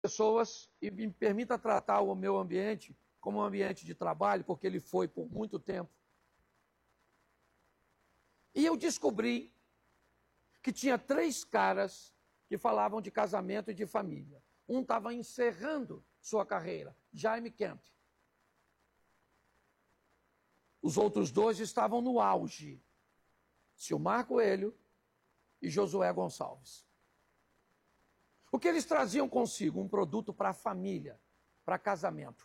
pessoas e me permita tratar o meu ambiente como um ambiente de trabalho, porque ele foi por muito tempo. E eu descobri que tinha 3 caras que falavam de casamento e de família. Um estava encerrando sua carreira, Jaime Kemp. Os outros 2 estavam no auge, Silmar Coelho e Josué Gonçalves. O que eles traziam consigo? Um produto para a família, para casamento.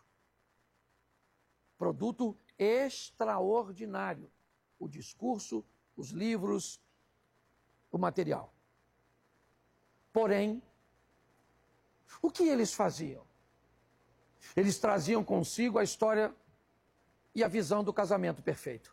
Produto extraordinário. O discurso, os livros, o material. Porém, o que eles faziam? Eles traziam consigo a história e a visão do casamento perfeito.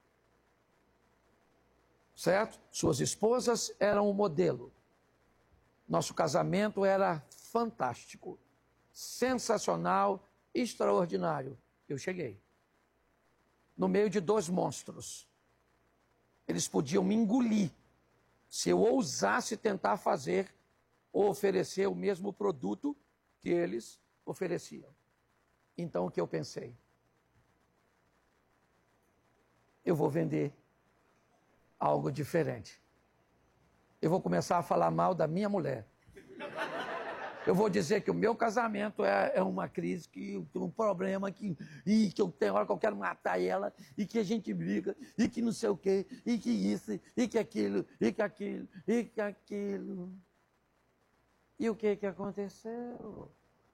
Certo? Suas esposas eram o modelo. Nosso casamento era fantástico, sensacional, extraordinário. Eu cheguei. No meio de 2 monstros. Eles podiam me engolir se eu ousasse tentar fazer ou oferecer o mesmo produto que eles ofereciam. Então o que eu pensei? Eu vou vender algo diferente. Eu vou começar a falar mal da minha mulher. Eu vou dizer que o meu casamento é uma crise, que tem um problema, que eu tenho hora que eu quero matar ela, e que a gente briga, e que não sei o quê, e que isso, e que aquilo, e que aquilo, e que aquilo. E o que aconteceu?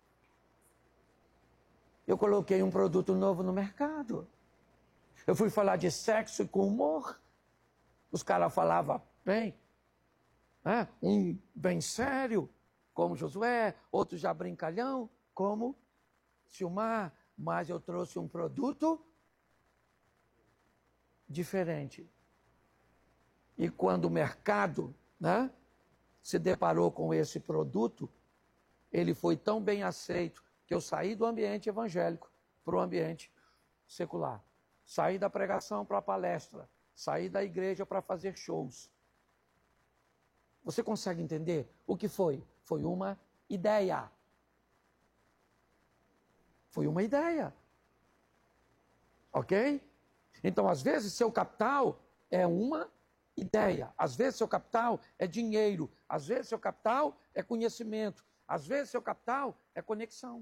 Eu coloquei um produto novo no mercado. Eu fui falar de sexo com humor. Os caras falavam bem, um bem sério, como Josué, outro já brincalhão, como Silmar, mas eu trouxe um produto diferente. E quando o mercado, se deparou com esse produto, ele foi tão bem aceito que eu saí do ambiente evangélico para o ambiente secular. Saí da pregação para a palestra, saí da igreja para fazer shows. Você consegue entender o que foi? Foi uma ideia. Foi uma ideia. Ok? Então, às vezes, seu capital é uma ideia. Às vezes, seu capital é dinheiro. Às vezes, seu capital é conhecimento. Às vezes, seu capital é conexão.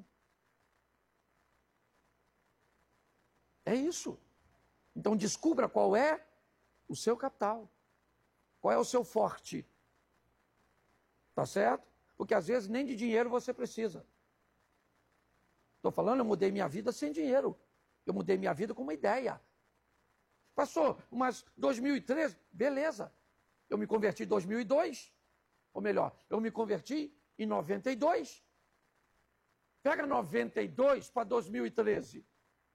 É isso. Então, descubra qual é o seu capital. Qual é o seu forte. Tá certo? Porque às vezes nem de dinheiro você precisa. Estou falando, eu mudei minha vida sem dinheiro. Eu mudei minha vida com uma ideia. Passou umas 2013, beleza. Eu me converti em 2002. Ou melhor, eu me converti em 92. Pega 92 para 2013.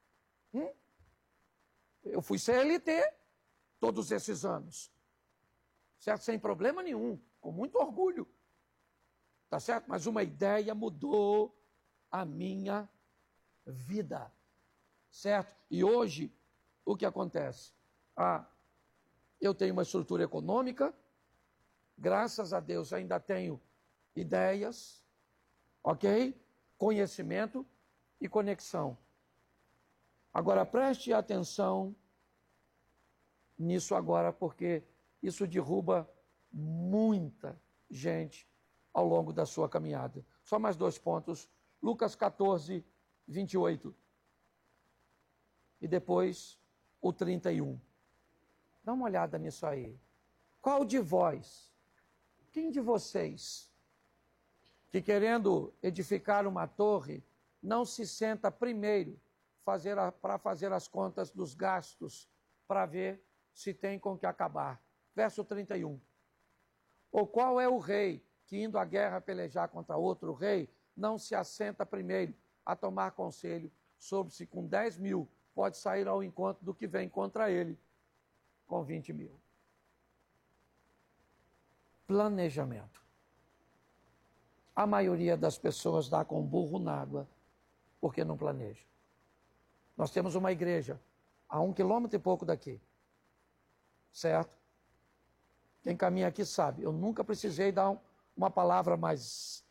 Eu fui CLT todos esses anos. Certo? Sem problema nenhum. Com muito orgulho. Tá certo? Mas uma ideia mudou a minha vida. Certo? E hoje, o que acontece? Eu tenho uma estrutura econômica, graças a Deus ainda tenho ideias, ok? Conhecimento e conexão. Agora preste atenção nisso agora, porque isso derruba muita gente ao longo da sua caminhada. Só mais 2 pontos. Lucas 14, 28. E depois o 31. Dá uma olhada nisso aí. Qual de vós, quem de vocês, que querendo edificar uma torre, não se senta primeiro para fazer as contas dos gastos, para ver se tem com que acabar? Verso 31. Ou qual é o rei que, indo à guerra pelejar contra outro rei, não se assenta primeiro a tomar conselho sobre se com 10 mil pode sair ao encontro do que vem contra ele com 20 mil. Planejamento. A maioria das pessoas dá com burro na água porque não planeja. Nós temos uma igreja a 1 quilômetro e pouco daqui. Certo? Quem caminha aqui sabe, eu nunca precisei dar uma palavra mais